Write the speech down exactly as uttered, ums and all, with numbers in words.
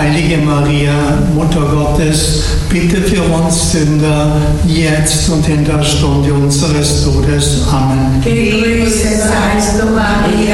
Heilige Maria, Mutter Gottes, bitte für uns Sünder, jetzt und in der Stunde unseres Todes. Amen. Gegrüßet seist du, Maria,